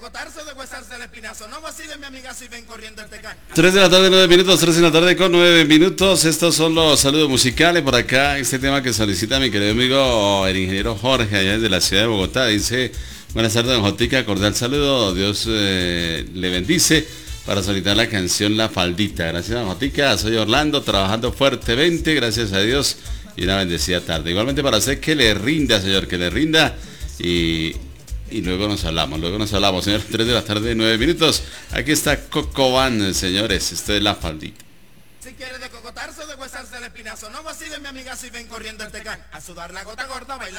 cocotarse, de huesarse el espinazo. No vacile mi amiga si ven corriendo el tecán. 3 de la tarde, 9 minutos, 3 de la tarde con 9 minutos. Estos son los saludos musicales por acá. Este tema que solicita mi querido amigo, el ingeniero Jorge, allá desde la ciudad de Bogotá. Dice, buenas tardes, don Jotica, cordial saludo. Dios le bendice para solicitar la canción La Faldita. Gracias, don Jotica. Soy Orlando, trabajando fuertemente, gracias a Dios. Y una bendecida tarde. Igualmente para usted, que le rinda, señor, que le rinda. Y luego nos hablamos, señor. 3 de la tarde, 9 minutos. Aquí está Cocoban, señores. Esto es La Faldita. Si quiere de cocotarse, de huesarse el espinazo. No vacile mi amiga si ven corriendo el tecán. A sudar la gota gorda, baila.